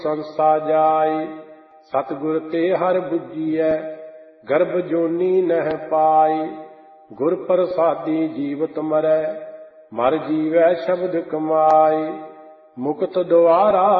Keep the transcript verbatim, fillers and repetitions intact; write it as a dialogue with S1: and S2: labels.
S1: ਸੰਸਾ ਜਾਈ। ਸਤਿਗੁਰ ਤੇ ਹਰ ਬੁੱਝੀਐ ਗਰਭ ਜੋਨੀ ਨਹਿ ਪਾਈ। ਗੁਰ ਪ੍ਰਸਾਦੀ ਜੀਵਤ ਮਰੈ ਮਰ ਜੀਵੈ ਸ਼ਬਦ ਕਮਾਈ। ਮੁਕਤ ਦੁਆਰਾ